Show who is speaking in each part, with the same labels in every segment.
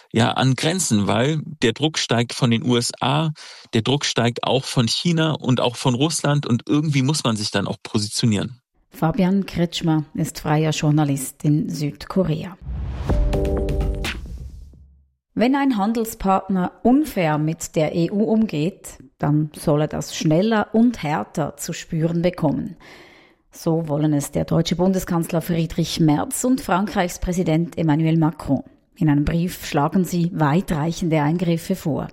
Speaker 1: an Grenzen, weil der Druck steigt von den USA, der Druck steigt auch von China und auch von Russland und irgendwie muss man sich dann auch positionieren.
Speaker 2: Fabian Kretschmer ist freier Journalist in Südkorea. Wenn ein Handelspartner unfair mit der EU umgeht, dann soll er das schneller und härter zu spüren bekommen. So wollen es der deutsche Bundeskanzler Friedrich Merz und Frankreichs Präsident Emmanuel Macron. In einem Brief schlagen sie weitreichende Eingriffe vor.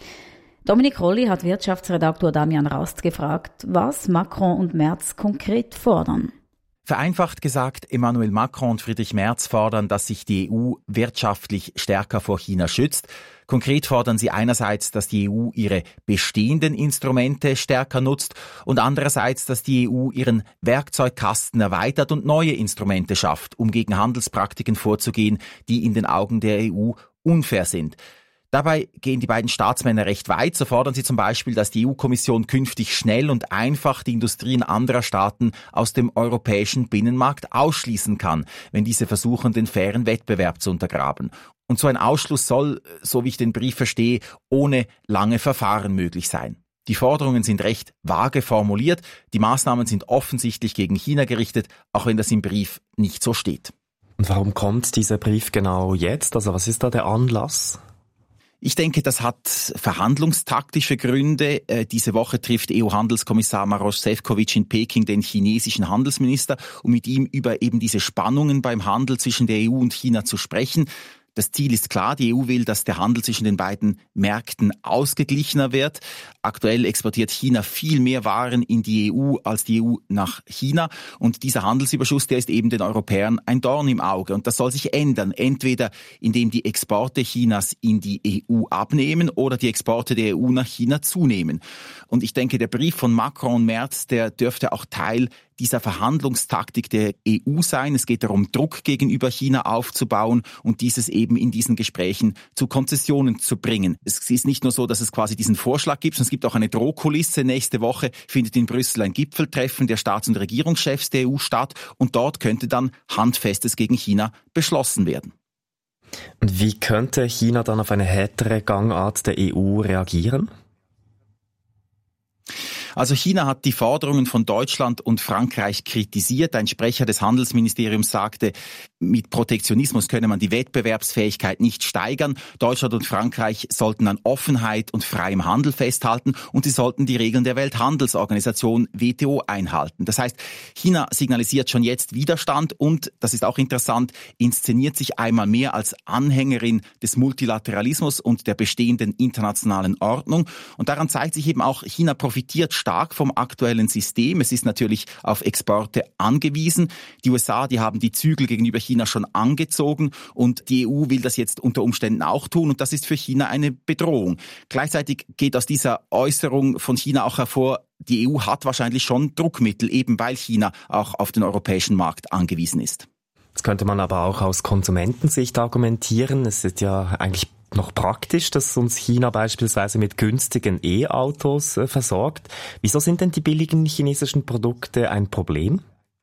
Speaker 2: Dominik Rolli hat Wirtschaftsredaktor Damian Rast gefragt, was Macron und Merz konkret fordern.
Speaker 3: Vereinfacht gesagt, Emmanuel Macron und Friedrich Merz fordern, dass sich die EU wirtschaftlich stärker vor China schützt. Konkret fordern sie einerseits, dass die EU ihre bestehenden Instrumente stärker nutzt und andererseits, dass die EU ihren Werkzeugkasten erweitert und neue Instrumente schafft, um gegen Handelspraktiken vorzugehen, die in den Augen der EU unfair sind. Dabei gehen die beiden Staatsmänner recht weit. So fordern sie zum Beispiel, dass die EU-Kommission künftig schnell und einfach die Industrien anderer Staaten aus dem europäischen Binnenmarkt ausschließen kann, wenn diese versuchen, den fairen Wettbewerb zu untergraben. Und so ein Ausschluss soll, so wie ich den Brief verstehe, ohne lange Verfahren möglich sein. Die Forderungen sind recht vage formuliert. Die Maßnahmen sind offensichtlich gegen China gerichtet, auch wenn das im Brief nicht so steht.
Speaker 4: Und warum kommt dieser Brief genau jetzt? Also was ist da der Anlass?
Speaker 3: Ich denke, das hat verhandlungstaktische Gründe. Diese Woche trifft EU-Handelskommissar Maroš Šefčovič in Peking den chinesischen Handelsminister, um mit ihm über eben diese Spannungen beim Handel zwischen der EU und China zu sprechen. Das Ziel ist klar, die EU will, dass der Handel zwischen den beiden Märkten ausgeglichener wird. Aktuell exportiert China viel mehr Waren in die EU als die EU nach China. Und dieser Handelsüberschuss, der ist eben den Europäern ein Dorn im Auge. Und das soll sich ändern, entweder indem die Exporte Chinas in die EU abnehmen oder die Exporte der EU nach China zunehmen. Und ich denke, der Brief von Macron und Merz, der dürfte auch Teil dieser Verhandlungstaktik der EU sein. Es geht darum, Druck gegenüber China aufzubauen und dieses eben in diesen Gesprächen zu Konzessionen zu bringen. Es ist nicht nur so, dass es quasi diesen Vorschlag gibt, sondern es gibt auch eine Drohkulisse. Nächste Woche findet in Brüssel ein Gipfeltreffen der Staats- und Regierungschefs der EU statt und dort könnte dann Handfestes gegen China beschlossen werden.
Speaker 4: Und wie könnte China dann auf eine härtere Gangart der EU reagieren?
Speaker 3: Also China hat die Forderungen von Deutschland und Frankreich kritisiert. Ein Sprecher des Handelsministeriums sagte, mit Protektionismus könne man die Wettbewerbsfähigkeit nicht steigern. Deutschland und Frankreich sollten an Offenheit und freiem Handel festhalten und sie sollten die Regeln der Welthandelsorganisation WTO einhalten. Das heißt, China signalisiert schon jetzt Widerstand und, das ist auch interessant, inszeniert sich einmal mehr als Anhängerin des Multilateralismus und der bestehenden internationalen Ordnung. Und daran zeigt sich eben auch, China profitiert stark vom aktuellen System. Es ist natürlich auf Exporte angewiesen. Die USA, die haben die Zügel gegenüber China schon angezogen und die EU will das jetzt unter Umständen auch tun und das ist für China eine Bedrohung. Gleichzeitig geht aus dieser Äußerung von China auch hervor, die EU hat wahrscheinlich schon Druckmittel, eben weil China auch auf den europäischen Markt angewiesen ist.
Speaker 4: Das könnte man aber auch aus Konsumentensicht argumentieren. Es ist ja eigentlich noch praktisch, dass uns China beispielsweise mit günstigen E-Autos versorgt. Wieso sind denn die billigen chinesischen Produkte ein Problem?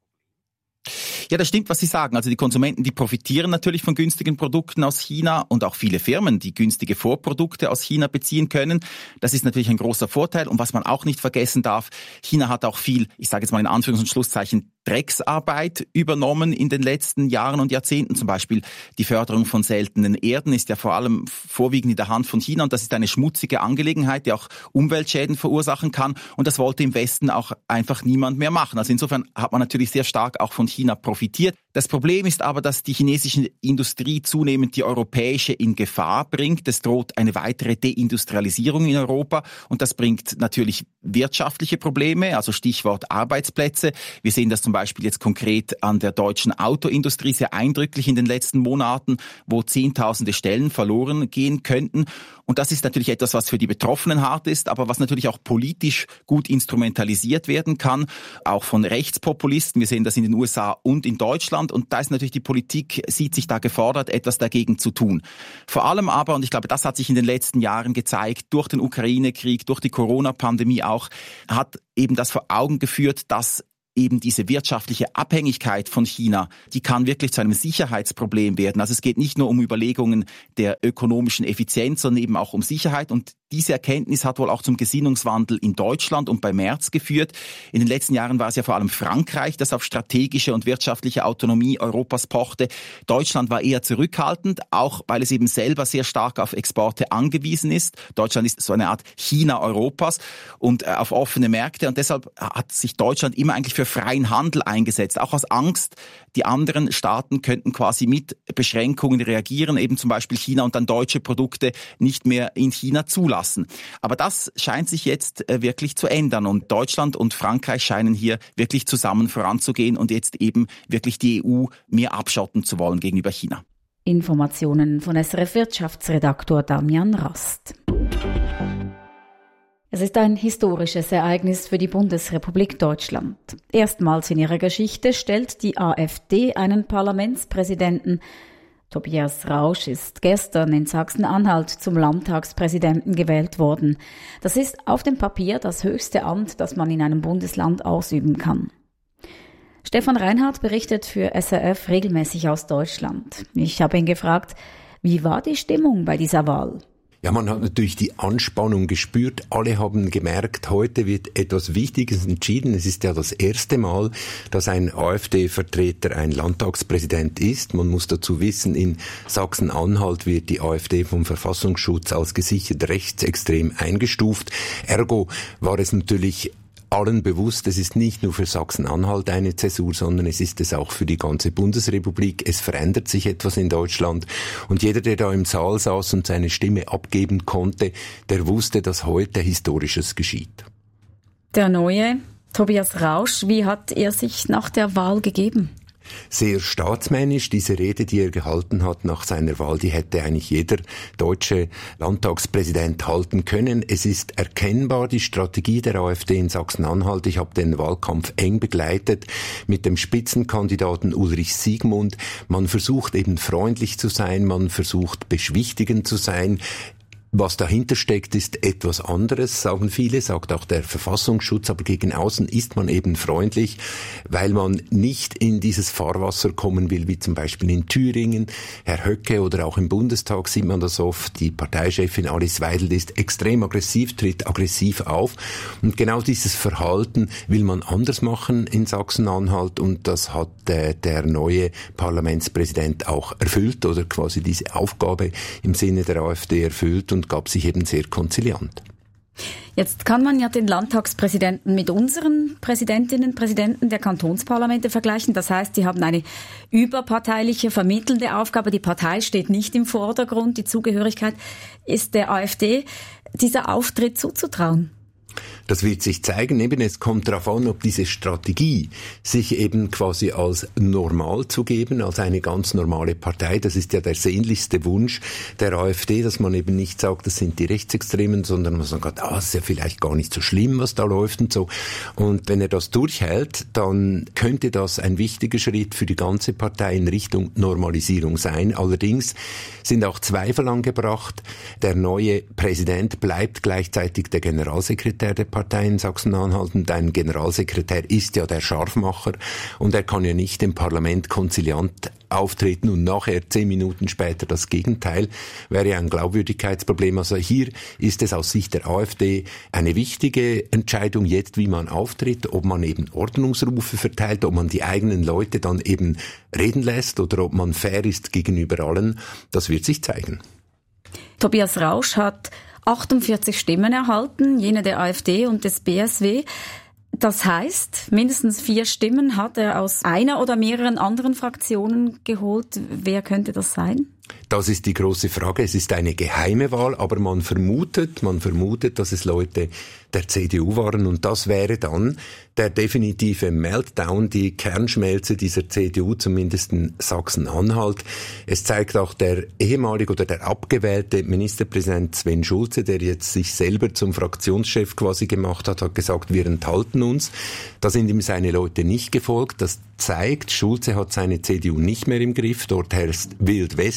Speaker 3: Ja, das stimmt, was Sie sagen. Also die Konsumenten, die profitieren natürlich von günstigen Produkten aus China und auch viele Firmen, die günstige Vorprodukte aus China beziehen können. Das ist natürlich ein großer Vorteil. Und was man auch nicht vergessen darf, China hat auch viel, ich sage jetzt mal in Anführungs- und Schlusszeichen, Drecksarbeit übernommen in den letzten Jahren und Jahrzehnten. Zum Beispiel die Förderung von seltenen Erden ist ja vor allem vorwiegend in der Hand von China und das ist eine schmutzige Angelegenheit, die auch Umweltschäden verursachen kann und das wollte im Westen auch einfach niemand mehr machen. Also insofern hat man natürlich sehr stark auch von China profitiert. Das Problem ist aber, dass die chinesische Industrie zunehmend die europäische in Gefahr bringt. Es droht eine weitere Deindustrialisierung in Europa und das bringt natürlich wirtschaftliche Probleme, also Stichwort Arbeitsplätze. Wir sehen das zum Beispiel jetzt konkret an der deutschen Autoindustrie sehr eindrücklich in den letzten Monaten, wo Zehntausende Stellen verloren gehen könnten. Und das ist natürlich etwas, was für die Betroffenen hart ist, aber was natürlich auch politisch gut instrumentalisiert werden kann, auch von Rechtspopulisten. Wir sehen das in den USA und in Deutschland. Und da ist natürlich die Politik, sieht sich da gefordert, etwas dagegen zu tun. Vor allem aber, und ich glaube, das hat sich in den letzten Jahren gezeigt, durch den Ukraine-Krieg, durch die Corona-Pandemie auch, hat eben das vor Augen geführt, dass eben diese wirtschaftliche Abhängigkeit von China, die kann wirklich zu einem Sicherheitsproblem werden. Also es geht nicht nur um Überlegungen der ökonomischen Effizienz, sondern eben auch um Sicherheit. Und diese Erkenntnis hat wohl auch zum Gesinnungswandel in Deutschland und bei Merz geführt. In den letzten Jahren war es ja vor allem Frankreich, das auf strategische und wirtschaftliche Autonomie Europas pochte. Deutschland war eher zurückhaltend, auch weil es eben selber sehr stark auf Exporte angewiesen ist. Deutschland ist so eine Art China Europas und auf offene Märkte. Und deshalb hat sich Deutschland immer eigentlich für freien Handel eingesetzt, auch aus Angst, die anderen Staaten könnten quasi mit Beschränkungen reagieren, eben zum Beispiel China und dann deutsche Produkte nicht mehr in China zulassen. Aber das scheint sich jetzt wirklich zu ändern und Deutschland und Frankreich scheinen hier wirklich zusammen voranzugehen und jetzt eben wirklich die EU mehr abschotten zu wollen gegenüber China.
Speaker 2: Informationen von SRF Wirtschaftsredaktor Damian Rast. Es ist ein historisches Ereignis für die Bundesrepublik Deutschland. Erstmals in ihrer Geschichte stellt die AfD einen Parlamentspräsidenten. Tobias Rausch ist gestern in Sachsen-Anhalt zum Landtagspräsidenten gewählt worden. Das ist auf dem Papier das höchste Amt, das man in einem Bundesland ausüben kann. Stefan Reinhardt berichtet für SRF regelmäßig aus Deutschland. Ich habe ihn gefragt, wie war die Stimmung bei dieser Wahl?
Speaker 5: Ja, man hat natürlich die Anspannung gespürt. Alle haben gemerkt, heute wird etwas Wichtiges entschieden. Es ist ja das erste Mal, dass ein AfD-Vertreter ein Landtagspräsident ist. Man muss dazu wissen, in Sachsen-Anhalt wird die AfD vom Verfassungsschutz als gesichert rechtsextrem eingestuft. Ergo war es natürlich allen bewusst, es ist nicht nur für Sachsen-Anhalt eine Zäsur, sondern es ist es auch für die ganze Bundesrepublik. Es verändert sich etwas in Deutschland und jeder, der da im Saal saß und seine Stimme abgeben konnte, der wusste, dass heute Historisches geschieht.
Speaker 2: Der neue Tobias Rausch, wie hat er sich nach der Wahl gegeben?
Speaker 5: Sehr staatsmännisch. Diese Rede, die er gehalten hat nach seiner Wahl, die hätte eigentlich jeder deutsche Landtagspräsident halten können. Es ist erkennbar die Strategie der AfD in Sachsen-Anhalt. Ich habe den Wahlkampf eng begleitet mit dem Spitzenkandidaten Ulrich Siegmund. Man versucht eben freundlich zu sein, man versucht beschwichtigend zu sein. Was dahinter steckt, ist etwas anderes, sagen viele, sagt auch der Verfassungsschutz, aber gegen außen ist man eben freundlich, weil man nicht in dieses Fahrwasser kommen will, wie zum Beispiel in Thüringen. Herr Höcke oder auch im Bundestag sieht man das oft, die Parteichefin Alice Weidel ist extrem aggressiv, tritt aggressiv auf und genau dieses Verhalten will man anders machen in Sachsen-Anhalt und das hat der neue Parlamentspräsident auch erfüllt oder quasi diese Aufgabe im Sinne der AfD erfüllt und gab sich eben sehr konziliant.
Speaker 2: Jetzt kann man ja den Landtagspräsidenten mit unseren Präsidentinnen und Präsidenten der Kantonsparlamente vergleichen. Das heißt, die haben eine überparteiliche, vermittelnde Aufgabe. Die Partei steht nicht im Vordergrund. Die Zugehörigkeit ist der AfD dieser Auftritt zuzutrauen.
Speaker 5: Das wird sich zeigen. Eben, es kommt darauf an, ob diese Strategie, sich eben quasi als normal zu geben, als eine ganz normale Partei, das ist ja der sehnlichste Wunsch der AfD, dass man eben nicht sagt, das sind die Rechtsextremen, sondern man sagt, ist ja vielleicht gar nicht so schlimm, was da läuft und so. Und wenn er das durchhält, dann könnte das ein wichtiger Schritt für die ganze Partei in Richtung Normalisierung sein. Allerdings sind auch Zweifel angebracht. Der neue Präsident bleibt gleichzeitig der Generalsekretär der Partei in Sachsen-Anhalt und ein Generalsekretär ist ja der Scharfmacher und er kann ja nicht im Parlament konziliant auftreten und nachher 10 Minuten später das Gegenteil, wäre ja ein Glaubwürdigkeitsproblem. Also hier ist es aus Sicht der AfD eine wichtige Entscheidung jetzt, wie man auftritt, ob man eben Ordnungsrufe verteilt, ob man die eigenen Leute dann eben reden lässt oder ob man fair ist gegenüber allen. Das wird sich zeigen.
Speaker 2: Tobias Rausch hat 48 Stimmen erhalten, jene der AfD und des BSW. Das heißt, mindestens 4 Stimmen hat er aus einer oder mehreren anderen Fraktionen geholt. Wer könnte das sein?
Speaker 5: Das ist die große Frage. Es ist eine geheime Wahl, aber man vermutet, dass es Leute der CDU waren und das wäre dann der definitive Meltdown, die Kernschmelze dieser CDU, zumindest in Sachsen-Anhalt. Es zeigt auch der ehemalige oder der abgewählte Ministerpräsident Sven Schulze, der jetzt sich selber zum Fraktionschef quasi gemacht hat gesagt, wir enthalten uns. Da sind ihm seine Leute nicht gefolgt. Das zeigt, Schulze hat seine CDU nicht mehr im Griff. Dort herrscht Wild West. Jeder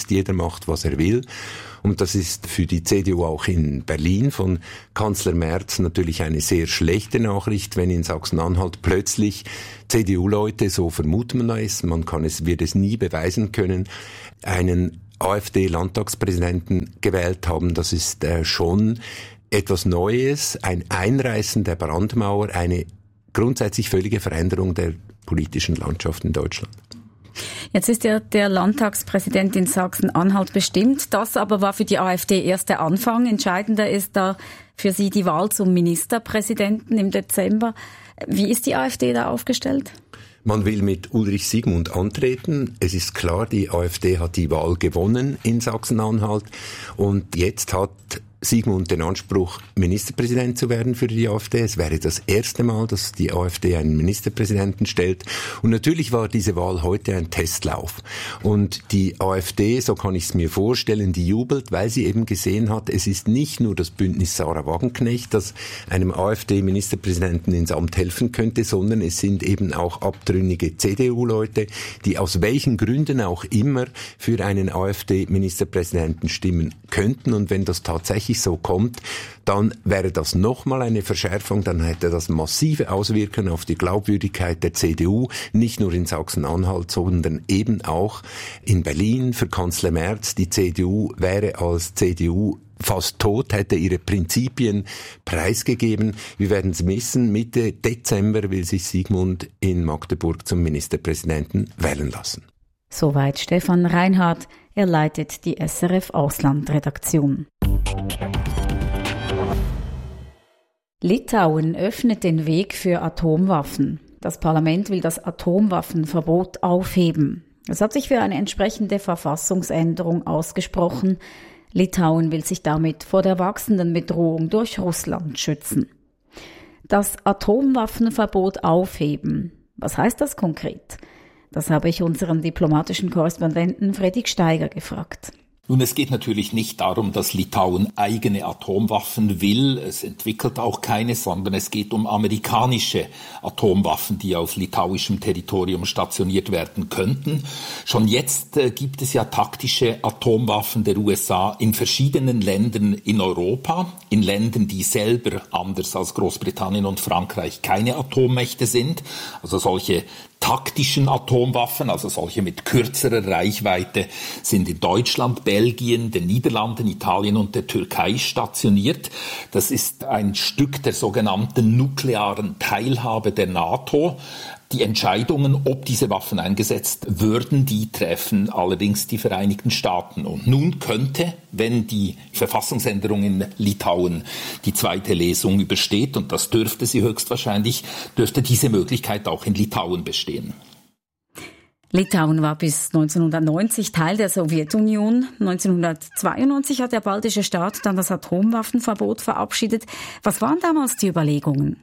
Speaker 5: macht, was er will. Und das ist für die CDU auch in Berlin von Kanzler Merz natürlich eine sehr schlechte Nachricht, wenn in Sachsen-Anhalt plötzlich CDU-Leute, so vermutet man es, wird es nie beweisen können, einen AfD-Landtagspräsidenten gewählt haben. Das ist schon etwas Neues, ein Einreißen der Brandmauer, eine grundsätzlich völlige Veränderung der politischen Landschaft in Deutschland.
Speaker 2: Jetzt ist ja der Landtagspräsident in Sachsen-Anhalt bestimmt. Das aber war für die AfD erst der Anfang. Entscheidender ist da für Sie die Wahl zum Ministerpräsidenten im Dezember. Wie ist die AfD da aufgestellt?
Speaker 5: Man will mit Ulrich Siegmund antreten. Es ist klar, die AfD hat die Wahl gewonnen in Sachsen-Anhalt. Und jetzt hat Siegmund den Anspruch, Ministerpräsident zu werden für die AfD. Es wäre das erste Mal, dass die AfD einen Ministerpräsidenten stellt. Und natürlich war diese Wahl heute ein Testlauf. Und die AfD, so kann ich es mir vorstellen, die jubelt, weil sie eben gesehen hat, es ist nicht nur das Bündnis Sarah Wagenknecht, das einem AfD-Ministerpräsidenten ins Amt helfen könnte, sondern es sind eben auch abtrünnige CDU-Leute, die aus welchen Gründen auch immer für einen AfD-Ministerpräsidenten stimmen könnten. Und wenn das tatsächlich so kommt, dann wäre das nochmal eine Verschärfung, dann hätte das massive Auswirkungen auf die Glaubwürdigkeit der CDU, nicht nur in Sachsen-Anhalt, sondern eben auch in Berlin für Kanzler Merz. Die CDU wäre als CDU fast tot, hätte ihre Prinzipien preisgegeben. Wir werden es wissen, Mitte Dezember will sich Siegmund in Magdeburg zum Ministerpräsidenten wählen lassen.
Speaker 2: Soweit Stefan Reinhardt. Er leitet die SRF-Auslandredaktion. Litauen öffnet den Weg für Atomwaffen. Das Parlament will das Atomwaffenverbot aufheben. Es hat sich für eine entsprechende Verfassungsänderung ausgesprochen. Litauen will sich damit vor der wachsenden Bedrohung durch Russland schützen. Das Atomwaffenverbot aufheben. Was heißt das konkret? Das habe ich unseren diplomatischen Korrespondenten Fredrik Steiger gefragt.
Speaker 6: Nun, es geht natürlich nicht darum, dass Litauen eigene Atomwaffen will. Es entwickelt auch keine, sondern es geht um amerikanische Atomwaffen, die auf litauischem Territorium stationiert werden könnten. Schon jetzt gibt es ja taktische Atomwaffen der USA in verschiedenen Ländern in Europa, in Ländern, die selber, anders als Großbritannien und Frankreich, keine Atommächte sind. Also solche taktischen Atomwaffen, also solche mit kürzerer Reichweite, sind in Deutschland, Belgien, den Niederlanden, Italien und der Türkei stationiert. Das ist ein Stück der sogenannten nuklearen Teilhabe der NATO. Die Entscheidungen, ob diese Waffen eingesetzt würden, die treffen allerdings die Vereinigten Staaten. Und nun könnte, wenn die Verfassungsänderung in Litauen die zweite Lesung übersteht, und das dürfte sie höchstwahrscheinlich, dürfte diese Möglichkeit auch in Litauen bestehen.
Speaker 2: Litauen war bis 1990 Teil der Sowjetunion. 1992 hat der baltische Staat dann das Atomwaffenverbot verabschiedet. Was waren damals die Überlegungen?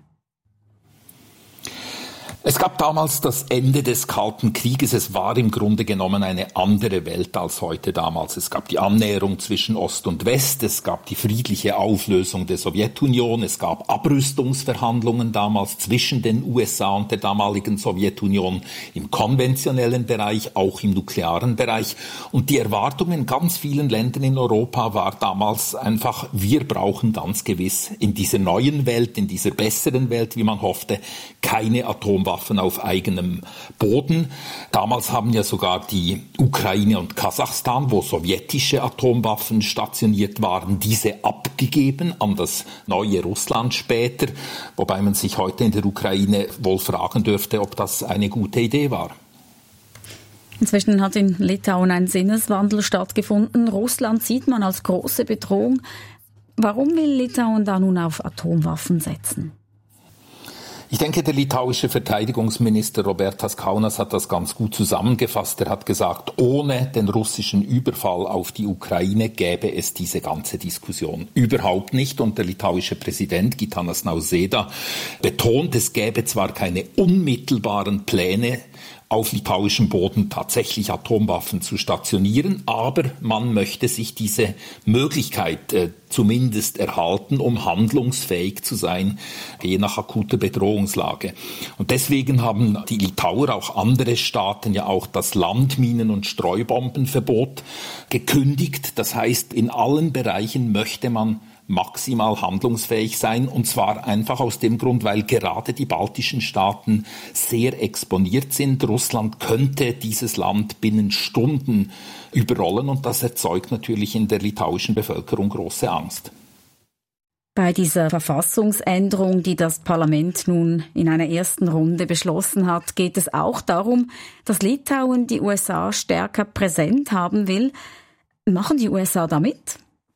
Speaker 6: Es gab damals das Ende des Kalten Krieges. Es war im Grunde genommen eine andere Welt als heute damals. Es gab die Annäherung zwischen Ost und West. Es gab die friedliche Auflösung der Sowjetunion. Es gab Abrüstungsverhandlungen damals zwischen den USA und der damaligen Sowjetunion im konventionellen Bereich, auch im nuklearen Bereich. Und die Erwartung in ganz vielen Ländern in Europa war damals einfach, wir brauchen ganz gewiss in dieser neuen Welt, in dieser besseren Welt, wie man hoffte, keine Atomwaffen auf eigenem Boden. Damals haben ja sogar die Ukraine und Kasachstan, wo sowjetische Atomwaffen stationiert waren, diese abgegeben an das neue Russland später, wobei man sich heute in der Ukraine wohl fragen dürfte, ob das eine gute Idee war.
Speaker 2: Inzwischen hat in Litauen ein Sinneswandel stattgefunden. Russland sieht man als große Bedrohung. Warum will Litauen da nun auf Atomwaffen setzen?
Speaker 6: Ich denke, der litauische Verteidigungsminister Robertas Kaunas hat das ganz gut zusammengefasst. Er hat gesagt, ohne den russischen Überfall auf die Ukraine gäbe es diese ganze Diskussion überhaupt nicht. Und der litauische Präsident Gitanas Nausėda betont, es gäbe zwar keine unmittelbaren Pläne, auf litauischem Boden tatsächlich Atomwaffen zu stationieren, aber man möchte sich diese Möglichkeit, zumindest erhalten, um handlungsfähig zu sein, je nach akuter Bedrohungslage. Und deswegen haben die Litauer, auch andere Staaten, ja auch das Landminen- und Streubombenverbot gekündigt. Das heißt, in allen Bereichen möchte man maximal handlungsfähig sein, und zwar einfach aus dem Grund, weil gerade die baltischen Staaten sehr exponiert sind. Russland könnte dieses Land binnen Stunden überrollen, und das erzeugt natürlich in der litauischen Bevölkerung große Angst.
Speaker 2: Bei dieser Verfassungsänderung, die das Parlament nun in einer ersten Runde beschlossen hat, geht es auch darum, dass Litauen die USA stärker präsent haben will. Machen die USA da mit?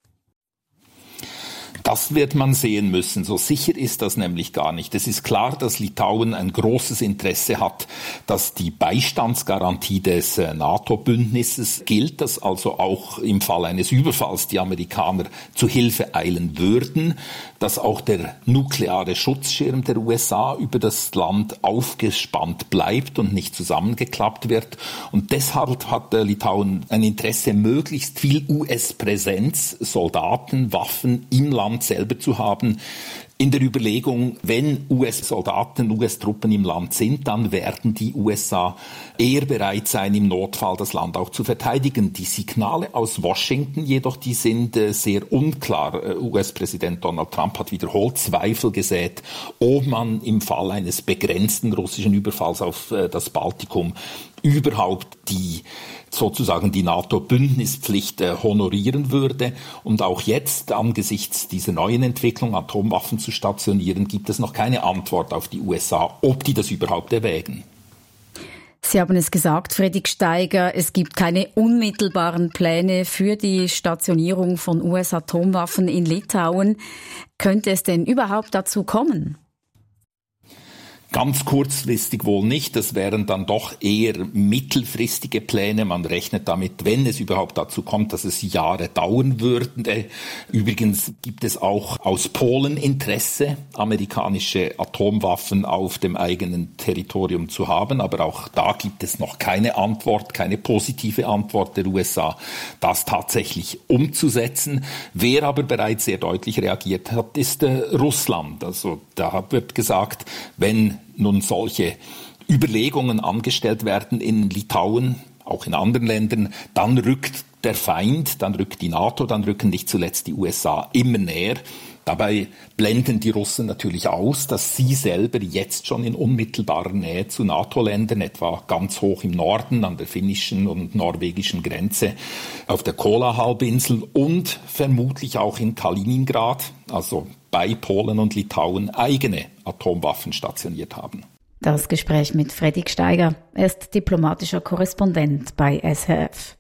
Speaker 6: Das wird man sehen müssen. So sicher ist das nämlich gar nicht. Es ist klar, dass Litauen ein großes Interesse hat, dass die Beistandsgarantie des NATO-Bündnisses gilt, dass also auch im Fall eines Überfalls die Amerikaner zu Hilfe eilen würden, dass auch der nukleare Schutzschirm der USA über das Land aufgespannt bleibt und nicht zusammengeklappt wird. Und deshalb hat Litauen ein Interesse, möglichst viel US-Präsenz, Soldaten, Waffen im Land selber zu haben, in der Überlegung, wenn US-Soldaten, US-Truppen im Land sind, dann werden die USA eher bereit sein, im Notfall das Land auch zu verteidigen. Die Signale aus Washington jedoch, die sind sehr unklar. US-Präsident Donald Trump hat wiederholt Zweifel gesät, ob man im Fall eines begrenzten russischen Überfalls auf das Baltikum überhaupt die NATO-Bündnispflicht honorieren würde. Und auch jetzt, angesichts dieser neuen Entwicklung, Atomwaffen zu stationieren, gibt es noch keine Antwort auf die USA, ob die das überhaupt erwägen.
Speaker 2: Sie haben es gesagt, Fredrik Steiger, es gibt keine unmittelbaren Pläne für die Stationierung von US-Atomwaffen in Litauen. Könnte es denn überhaupt dazu kommen?
Speaker 6: Ganz kurzfristig wohl nicht, das wären dann doch eher mittelfristige Pläne. Man rechnet damit, wenn es überhaupt dazu kommt, dass es Jahre dauern würde. Übrigens gibt es auch aus Polen Interesse, amerikanische Atomwaffen auf dem eigenen Territorium zu haben. Aber auch da gibt es noch keine Antwort, keine positive Antwort der USA, das tatsächlich umzusetzen. Wer aber bereits sehr deutlich reagiert hat, ist Russland. Also da wird gesagt, wenn nun solche Überlegungen angestellt werden in Litauen, auch in anderen Ländern, dann rückt der Feind, dann rückt die NATO, dann rücken nicht zuletzt die USA immer näher. Dabei blenden die Russen natürlich aus, dass sie selber jetzt schon in unmittelbarer Nähe zu NATO-Ländern, etwa ganz hoch im Norden an der finnischen und norwegischen Grenze, auf der Kola-Halbinsel und vermutlich auch in Kaliningrad, also bei Polen und Litauen, eigene Atomwaffen stationiert haben.
Speaker 2: Das Gespräch mit Fredrik Steiger. Er ist diplomatischer Korrespondent bei SRF.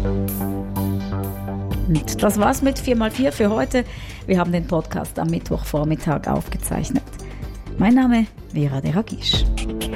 Speaker 2: Und das war's mit 4x4 für heute. Wir haben den Podcast am Mittwochvormittag aufgezeichnet. Mein Name Vera de Hagisch.